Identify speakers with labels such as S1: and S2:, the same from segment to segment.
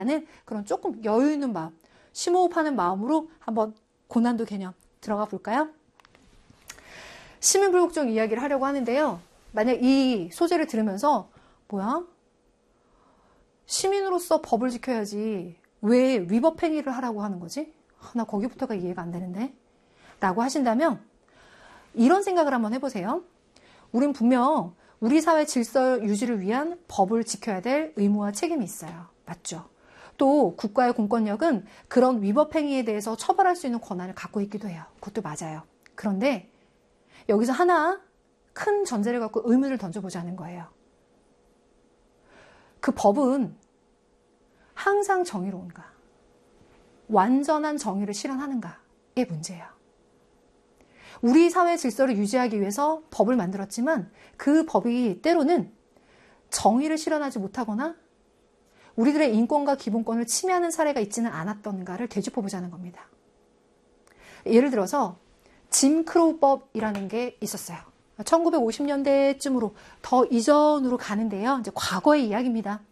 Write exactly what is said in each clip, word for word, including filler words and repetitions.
S1: 하는 그런 조금 여유 있는 마음, 심호흡하는 마음으로 한번 고난도 개념 들어가 볼까요? 시민불복종 이야기를 하려고 하는데요. 만약 이 소재를 들으면서 뭐야? 시민으로서 법을 지켜야지 왜 위법 행위를 하라고 하는 거지? 나 거기부터가 이해가 안 되는데? 라고 하신다면 이런 생각을 한번 해보세요. 우린 분명 우리 사회 질서 유지를 위한 법을 지켜야 될 의무와 책임이 있어요. 맞죠? 또 국가의 공권력은 그런 위법 행위에 대해서 처벌할 수 있는 권한을 갖고 있기도 해요. 그것도 맞아요. 그런데 여기서 하나 큰 전제를 갖고 의문을 던져보자는 거예요. 그 법은 항상 정의로운가? 완전한 정의를 실현하는가의 문제예요. 우리 사회 질서를 유지하기 위해서 법을 만들었지만 그 법이 때로는 정의를 실현하지 못하거나 우리들의 인권과 기본권을 침해하는 사례가 있지는 않았던가를 되짚어보자는 겁니다. 예를 들어서 짐 크로우법이라는 게 있었어요. 천구백오십 년대쯤으로 더 이전으로 가는데요. 이제 과거의 이야기입니다.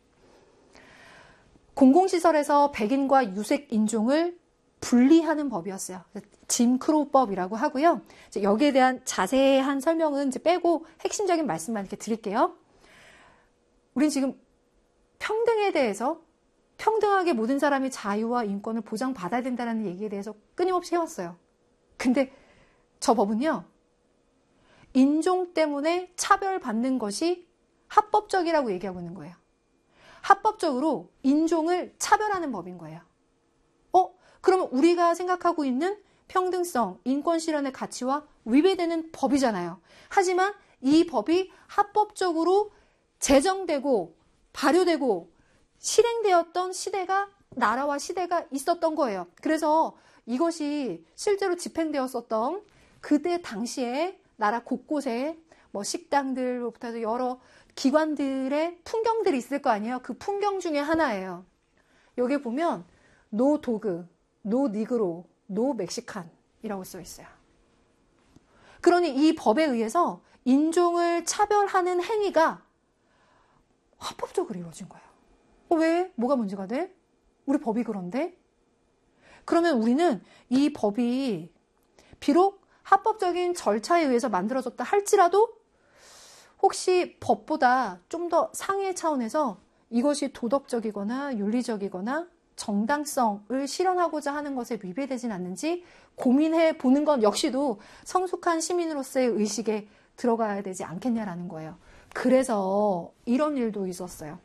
S1: 공공시설에서 백인과 유색 인종을 분리하는 법이었어요. 짐 크로우법이라고 하고요. 여기에 대한 자세한 설명은 이제 빼고 핵심적인 말씀만 이렇게 드릴게요. 우린 지금 평등에 대해서 평등하게 모든 사람이 자유와 인권을 보장받아야 된다는 얘기에 대해서 끊임없이 해왔어요. 근데 저 법은요. 인종 때문에 차별받는 것이 합법적이라고 얘기하고 있는 거예요. 합법적으로 인종을 차별하는 법인 거예요. 어? 그러면 우리가 생각하고 있는 평등성, 인권 실현의 가치와 위배되는 법이잖아요. 하지만 이 법이 합법적으로 제정되고 발효되고 실행되었던 시대가 나라와 시대가 있었던 거예요. 그래서 이것이 실제로 집행되었었던 그때 당시에 나라 곳곳에 뭐 식당들로부터 여러 기관들의 풍경들이 있을 거 아니에요. 그 풍경 중에 하나예요. 여기 보면 노 도그, 노 니그로, 노 멕시칸이라고 써 있어요. 그러니 이 법에 의해서 인종을 차별하는 행위가 합법적으로 이루어진 거예요. 어, 왜? 뭐가 문제가 돼? 우리 법이 그런데? 그러면 우리는 이 법이 비록 합법적인 절차에 의해서 만들어졌다 할지라도 혹시 법보다 좀 더 상위 차원에서 이것이 도덕적이거나 윤리적이거나 정당성을 실현하고자 하는 것에 위배되진 않는지 고민해 보는 건 역시도 성숙한 시민으로서의 의식에 들어가야 되지 않겠냐라는 거예요. 그래서 이런 일도 있었어요.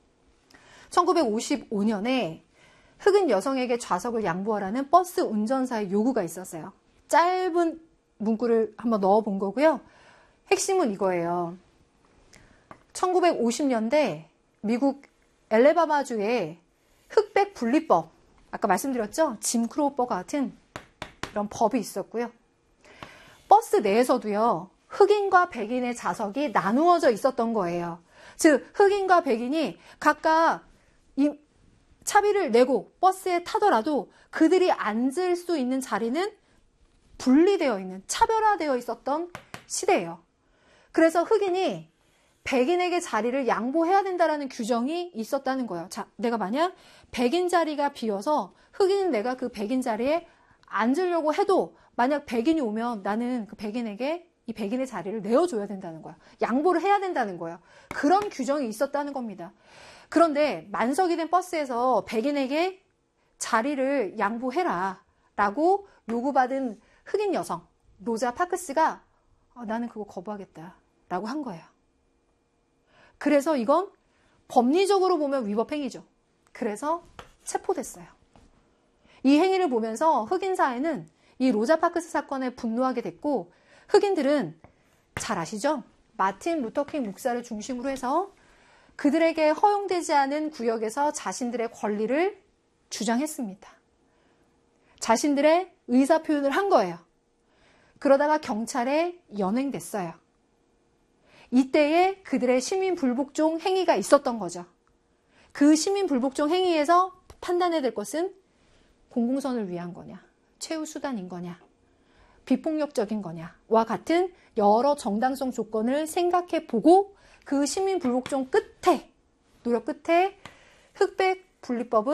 S1: 천구백오십오 년에 흑인 여성에게 좌석을 양보하라는 버스 운전사의 요구가 있었어요. 짧은 문구를 한번 넣어본 거고요. 핵심은 이거예요. 천구백오십 년대 미국 엘레바마주의 흑백 분리법, 아까 말씀드렸죠? 짐 크로우법 같은 이런 법이 있었고요. 버스 내에서도요. 흑인과 백인의 좌석이 나누어져 있었던 거예요. 즉 흑인과 백인이 각각 이 차비를 내고 버스에 타더라도 그들이 앉을 수 있는 자리는 분리되어 있는, 차별화되어 있었던 시대예요. 그래서 흑인이 백인에게 자리를 양보해야 된다는 규정이 있었다는 거예요. 자, 내가 만약 백인 자리가 비어서 흑인은 내가 그 백인 자리에 앉으려고 해도 만약 백인이 오면 나는 그 백인에게 이 백인의 자리를 내어줘야 된다는 거야. 양보를 해야 된다는 거예요. 그런 규정이 있었다는 겁니다. 그런데 만석이 된 버스에서 백인에게 자리를 양보해라 라고 요구받은 흑인 여성 로자 파크스가 어, 나는 그거 거부하겠다 라고 한 거예요. 그래서 이건 법리적으로 보면 위법 행위죠. 그래서 체포됐어요. 이 행위를 보면서 흑인 사회는 이 로자 파크스 사건에 분노하게 됐고 흑인들은 잘 아시죠? 마틴 루터킹 목사를 중심으로 해서 그들에게 허용되지 않은 구역에서 자신들의 권리를 주장했습니다. 자신들의 의사표현을 한 거예요. 그러다가 경찰에 연행됐어요. 이때에 그들의 시민불복종 행위가 있었던 거죠. 그 시민불복종 행위에서 판단해야 될 것은 공공선을 위한 거냐, 최후 수단인 거냐, 비폭력적인 거냐와 같은 여러 정당성 조건을 생각해 보고 그 시민불복종 끝에, 노력 끝에 흑백 분리법은